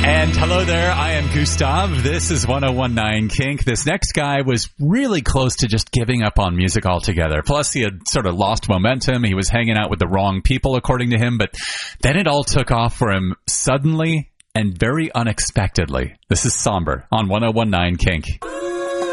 And hello there, I am Gustav. This is 1019 Kink. This next guy was really close to just giving up on music altogether. Plus, he had sort of lost momentum. He was hanging out with the wrong people, according to him. But then it all took off for him suddenly and very unexpectedly. This is Somber on 1019 Kink.